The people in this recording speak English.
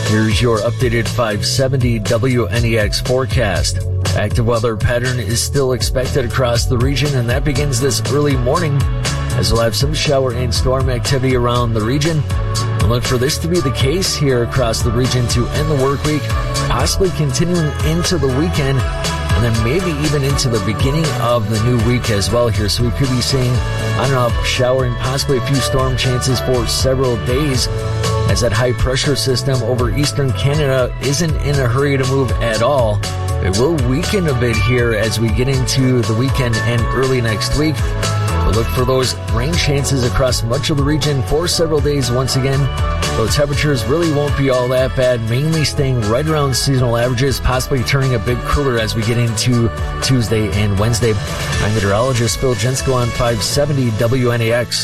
Here's your updated 570 WNEX forecast. Active weather pattern is still expected across the region, and that begins this early morning as we'll have some shower and storm activity around the region. And look for this to be the case here across the region to end the work week, possibly continuing into the weekend, and then maybe even into the beginning of the new week as well here. So we could be seeing on and off shower and possibly a few storm chances for several days, as that high pressure system over eastern Canada isn't in a hurry to move at all. It will weaken a bit here as we get into the weekend and early next week. We'll look for those rain chances across much of the region for several days once again. Though temperatures really won't be all that bad, mainly staying right around seasonal averages, possibly turning a bit cooler as we get into Tuesday and Wednesday. I'm meteorologist Phil Jensko on 570 WNAX.